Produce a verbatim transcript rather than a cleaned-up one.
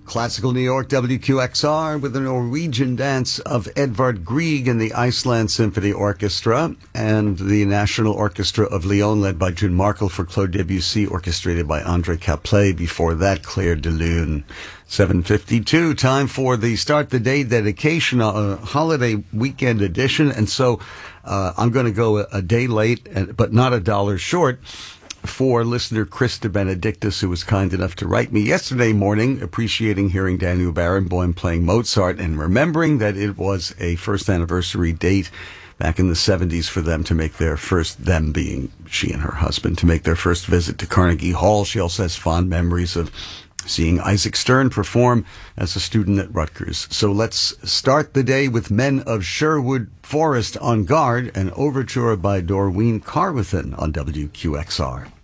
Classical New York, W Q X R, with the Norwegian dance of Edvard Grieg and the Iceland Symphony Orchestra, and the National Orchestra of Lyon, led by June Markel, for Claude Debussy, orchestrated by André Caplet. Before that, Claire de Lune. seven fifty-two, time for the Start the Day dedication, a holiday weekend edition. And so uh, I'm going to go a, a day late, but not a dollar short, for listener Chris de Benedictus, who was kind enough to write me yesterday morning, appreciating hearing Daniel Barenboim playing Mozart and remembering that it was a first anniversary date back in the seventies for them to make their first, them being she and her husband, to make their first visit to Carnegie Hall. She also has fond memories of seeing Isaac Stern perform as a student at Rutgers. So let's start the day with Men of Sherwood Forest on Guard, an overture by Doreen Carwithan on W Q X R.